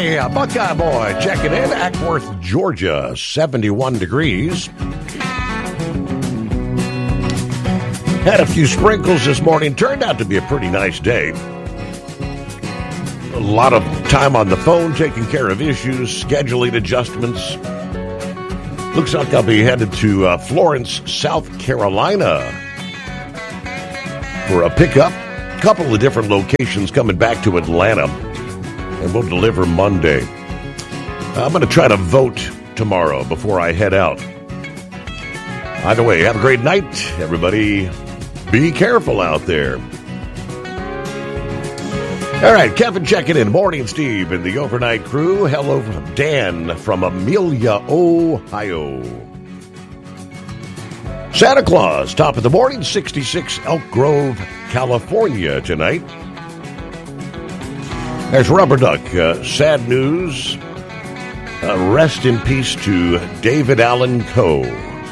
Hey, Buckeye Boy checking in. Ackworth, Georgia, 71 degrees. Had a few sprinkles this morning. Turned out to be a pretty nice day. A lot of time on the phone taking care of issues, scheduling adjustments. Looks like I'll be headed to Florence, South Carolina for a pickup. A couple of different locations coming back to Atlanta. And we'll deliver Monday. I'm going to try to vote tomorrow before I head out. Either way, have a great night, everybody. Be careful out there. All right, Kevin checking in. Morning, Steve, and the overnight crew. Hello from Dan from Amelia, Ohio. Santa Claus, top of the morning, 66 Elk Grove, California tonight. There's Rubber Duck. Sad news. Rest in peace to David Allen Coe.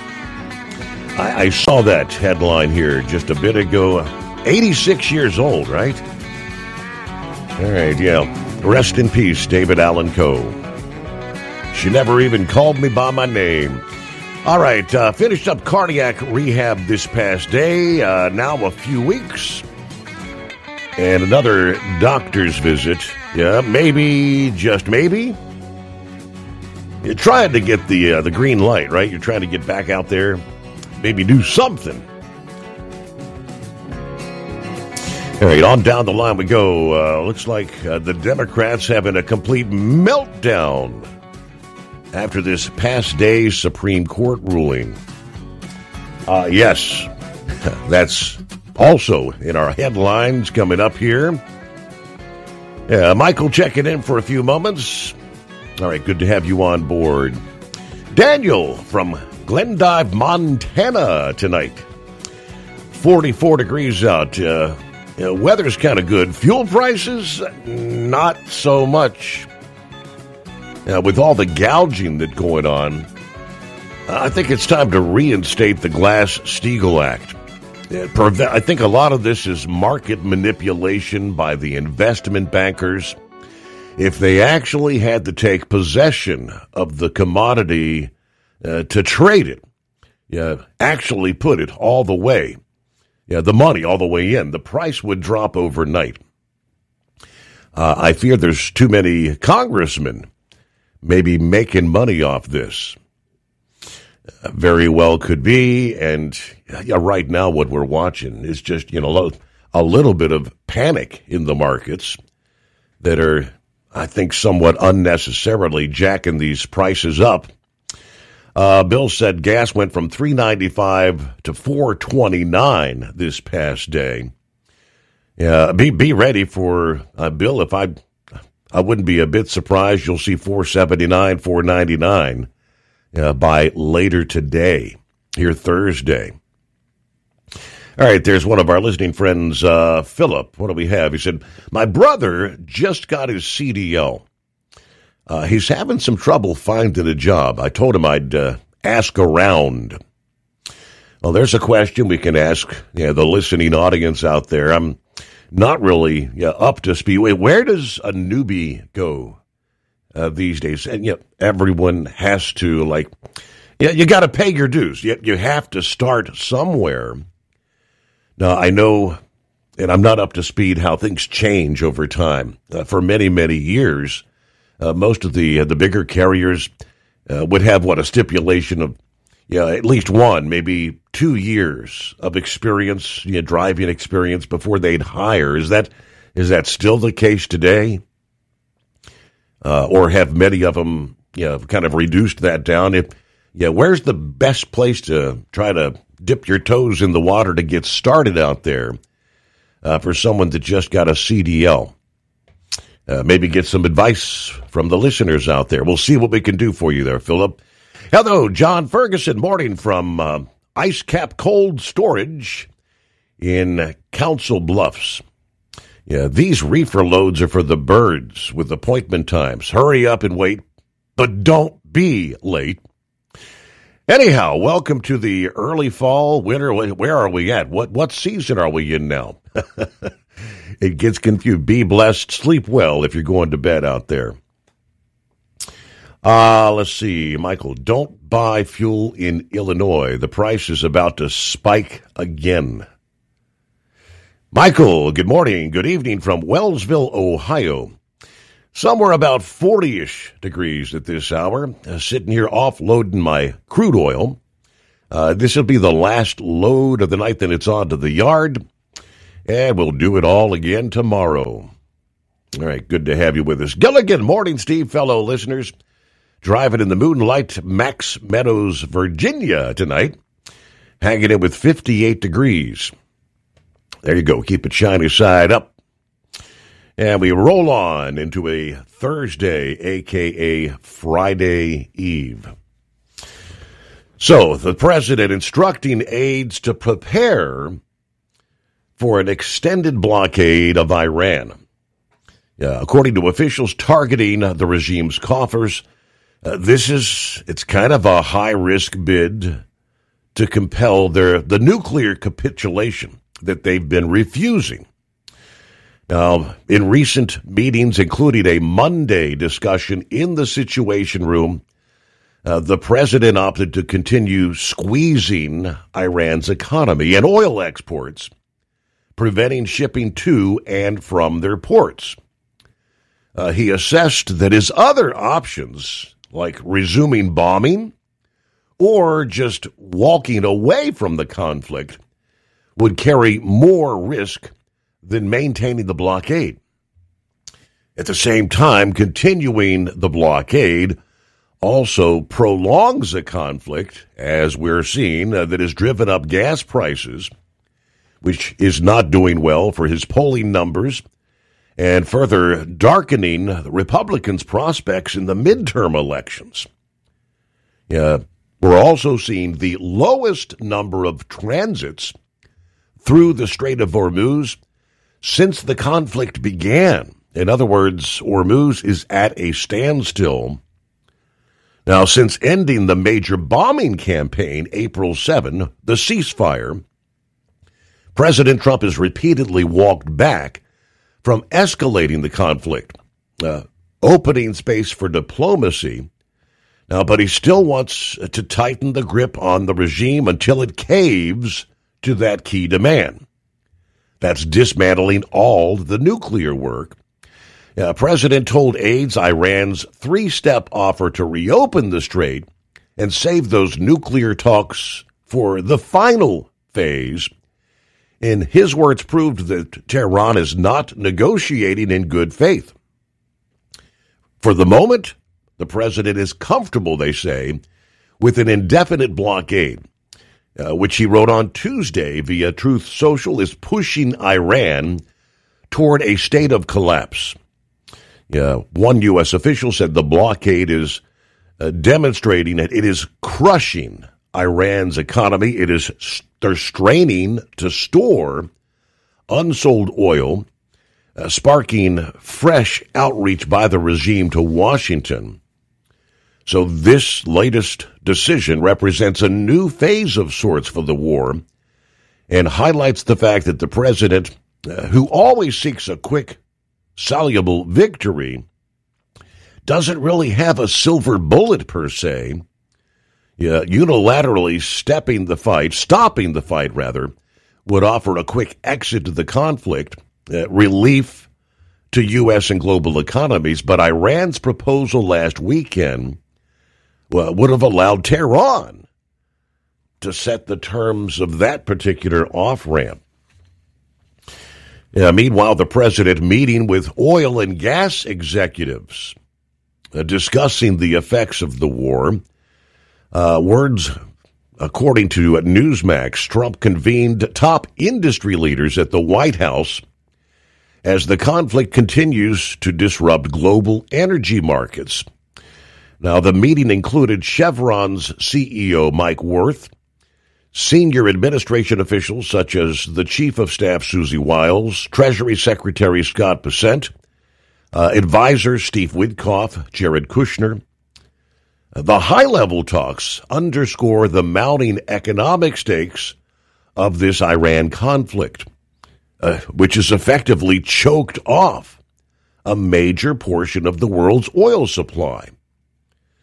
I saw that headline here just a bit ago. 86 years old, right? All right, yeah. Rest in peace, David Allen Coe. She never even called me by my name. All right, finished up cardiac rehab this past day. Now a few weeks. And another doctor's visit. Yeah, maybe, just maybe. You're trying to get the green light, right? You're trying to get back out there, maybe do something. All right, on down the line we go. Looks like the Democrats having a complete meltdown after this past day's Supreme Court ruling. Yes, that's also in our headlines coming up here. Michael checking in for a few moments. All right, good to have you on board. Daniel from Glendive, Montana tonight. 44 degrees out. Weather's kind of good. Fuel prices, not so much. With all the gouging that's going on, I think it's time to reinstate the Glass-Steagall Act. I think a lot of this is market manipulation by the investment bankers. If they actually had to take possession of the commodity to trade it, actually put it all the way, the money all the way in, the price would drop overnight. I fear there's too many congressmen maybe making money off this. Very well could be, and right now what we're watching is just, a little bit of panic in the markets that are, I think, somewhat unnecessarily jacking these prices up. Bill said gas went from $3.95 to $4.29 this past day. Be ready for Bill. If I wouldn't be a bit surprised, you'll see $4.79, $4.99. By later today, here Thursday. All right, there's one of our listening friends, Philip. What do we have? He said, my brother just got his CDL. He's having some trouble finding a job. I told him I'd ask around. Well, there's a question we can ask the listening audience out there. I'm not really up to speed. Where does a newbie go? These days, and everyone has to you got to pay your dues. You have to start somewhere. Now I know, and I'm not up to speed how things change over time. For many years, most of the bigger carriers would have a stipulation of at least 1, maybe 2 years of experience, driving experience before they'd hire. Is that still the case today? Or have many of them, kind of reduced that down? Where's the best place to try to dip your toes in the water to get started out there for someone that just got a CDL? Maybe get some advice from the listeners out there. We'll see what we can do for you there, Philip. Hello, John Ferguson, morning from Ice Cap Cold Storage in Council Bluffs. These reefer loads are for the birds with appointment times. Hurry up and wait, but don't be late. Anyhow, welcome to the early fall, winter. Where are we at? What season are we in now? It gets confused. Be blessed. Sleep well if you're going to bed out there. Let's see. Michael, don't buy fuel in Illinois. The price is about to spike again. Michael, good morning, good evening from Wellsville, Ohio. Somewhere about 40-ish degrees at this hour. Sitting here offloading my crude oil. This will be the last load of the night, then it's on to the yard. And we'll do it all again tomorrow. All right, good to have you with us. Gilligan, morning, Steve, fellow listeners. Driving in the moonlight, Max Meadows, Virginia tonight. Hanging in with 58 degrees. There you go. Keep it shiny side up. And we roll on into a Thursday, a.k.a. Friday Eve. So, the president instructing aides to prepare for an extended blockade of Iran. According to officials targeting the regime's coffers, it's kind of a high-risk bid to compel the nuclear capitulation that they've been refusing. Now, in recent meetings, including a Monday discussion in the Situation Room, the president opted to continue squeezing Iran's economy and oil exports, preventing shipping to and from their ports. He assessed that his other options, like resuming bombing or just walking away from the conflict, would carry more risk than maintaining the blockade. At the same time, continuing the blockade also prolongs a conflict, as we're seeing, that has driven up gas prices, which is not doing well for his polling numbers, and further darkening the Republicans' prospects in the midterm elections. We're also seeing the lowest number of transits through the Strait of Hormuz since the conflict began. In other words, Hormuz is at a standstill. Now, since ending the major bombing campaign April 7, the ceasefire, President Trump has repeatedly walked back from escalating the conflict, opening space for diplomacy. Now, but he still wants to tighten the grip on the regime until it caves to that key demand. That's dismantling all the nuclear work. President told aides Iran's three-step offer to reopen the strait and save those nuclear talks for the final phase, in his words, proved that Tehran is not negotiating in good faith. For the moment, the president is comfortable, they say, with an indefinite blockade, which he wrote on Tuesday via Truth Social, is pushing Iran toward a state of collapse. One U.S. official said the blockade is demonstrating that it is crushing Iran's economy. They're straining to store unsold oil, sparking fresh outreach by the regime to Washington. So this latest decision represents a new phase of sorts for the war and highlights the fact that the president, who always seeks a quick, soluble victory, doesn't really have a silver bullet per se. Unilaterally stopping the fight, would offer a quick exit to the conflict, relief to U.S. and global economies. But Iran's proposal last weekend would have allowed Tehran to set the terms of that particular off-ramp. Meanwhile, the president meeting with oil and gas executives, discussing the effects of the war. Words, according to Newsmax, Trump convened top industry leaders at the White House as the conflict continues to disrupt global energy markets. Now, the meeting included Chevron's CEO, Mike Wirth, senior administration officials such as the Chief of Staff, Susie Wiles, Treasury Secretary Scott Bessent, advisors Steve Witkoff, Jared Kushner. The high-level talks underscore the mounting economic stakes of this Iran conflict, which has effectively choked off a major portion of the world's oil supply.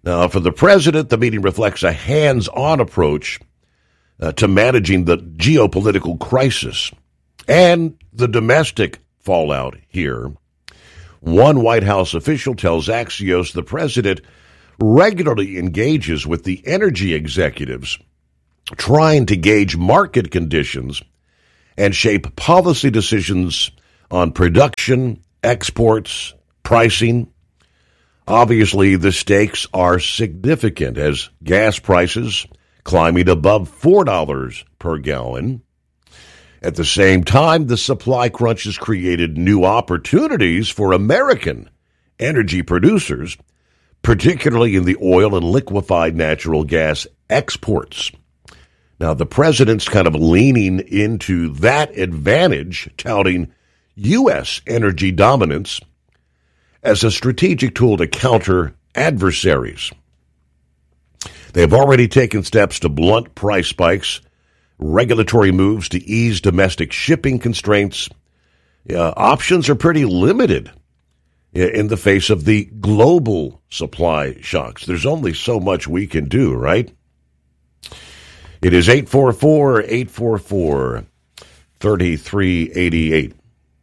Now, for the president, the meeting reflects a hands-on approach to managing the geopolitical crisis and the domestic fallout here. One White House official tells Axios the president regularly engages with the energy executives, trying to gauge market conditions and shape policy decisions on production, exports, pricing. Obviously, the stakes are significant as gas prices climbing above $4 per gallon. At the same time, the supply crunch has created new opportunities for American energy producers, particularly in the oil and liquefied natural gas exports. Now, the president's kind of leaning into that advantage, touting U.S. energy dominance as a strategic tool to counter adversaries. They have already taken steps to blunt price spikes, regulatory moves to ease domestic shipping constraints. Options are pretty limited in the face of the global supply shocks. There's only so much we can do, right? It is 844-844-3388.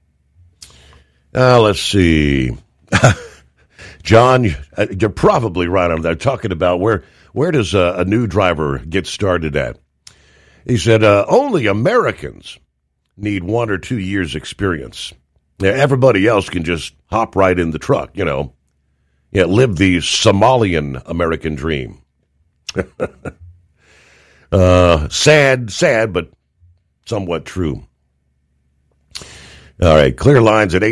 Let's see. John, you're probably right on that. Talking about where does a new driver get started at? He said, only Americans need 1 or 2 years experience. Everybody else can just hop right in the truck, live the Somalian American dream. Sad, but somewhat true. All right, clear lines at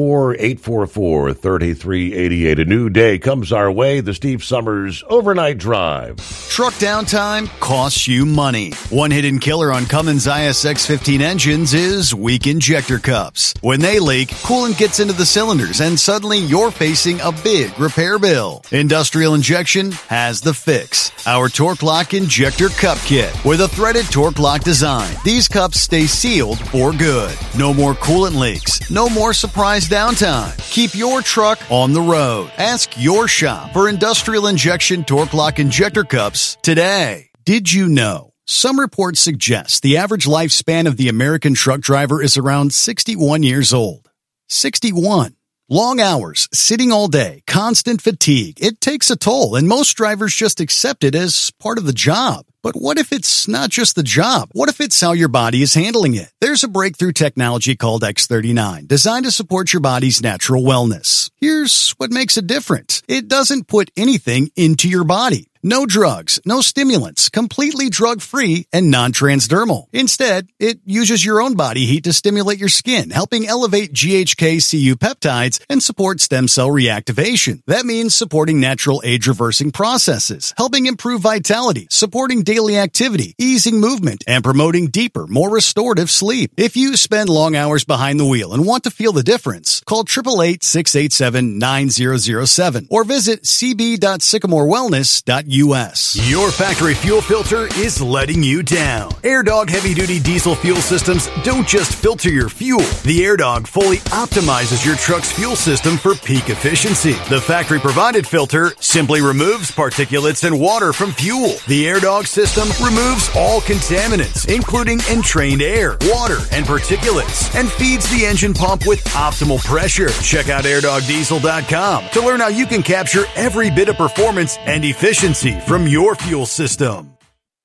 844-844-3388. A new day comes our way, the Steve Summers Overnight Drive. Truck downtime costs you money. One hidden killer on Cummins ISX-15 engines is weak injector cups. When they leak, coolant gets into the cylinders, and suddenly you're facing a big repair bill. Industrial Injection has the fix. Our Torque Lock Injector Cup Kit. With a threaded Torque Lock design, these cups stay sealed for good. No more coolant leaks. No more surprise downtime. Keep your truck on the road. Ask your shop for Industrial Injection Torque Lock Injector Cups today. Did you know? Some reports suggest the average lifespan of the American truck driver is around 61 years old. 61. Long hours, sitting all day, constant fatigue. It takes a toll, and most drivers just accept it as part of the job. But what if it's not just the job? What if it's how your body is handling it? There's a breakthrough technology called X39, designed to support your body's natural wellness. Here's what makes it different. It doesn't put anything into your body. No drugs, no stimulants, completely drug-free and non-transdermal. Instead, it uses your own body heat to stimulate your skin, helping elevate GHK-Cu peptides and support stem cell reactivation. That means supporting natural age-reversing processes, helping improve vitality, supporting daily activity, easing movement, and promoting deeper, more restorative sleep. If you spend long hours behind the wheel and want to feel the difference, call 888-687-9007 or visit cb.sycamorewellness.us. Your factory fuel filter is letting you down. AirDog heavy-duty diesel fuel systems don't just filter your fuel. The AirDog fully optimizes your truck's fuel system for peak efficiency. The factory-provided filter simply removes particulates and water from fuel. The AirDog system removes all contaminants, including entrained air, water, and particulates, and feeds the engine pump with optimal pressure. Check out airdogdiesel.com to learn how you can capture every bit of performance and efficiency from your fuel system.